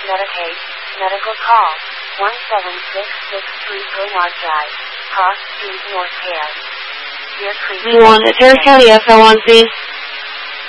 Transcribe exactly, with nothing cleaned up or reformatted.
Medicaid, medical call, one seven six six three Glenard Drive, Cross Street, North Hair. Deer Creek. one, Harris County F L one C.